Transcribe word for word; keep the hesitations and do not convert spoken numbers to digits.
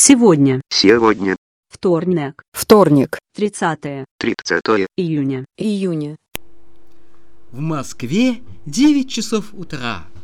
Сегодня. Сегодня. Вторник. Вторник. тридцатое тридцатое июня. Июня. В Москве девять часов утра.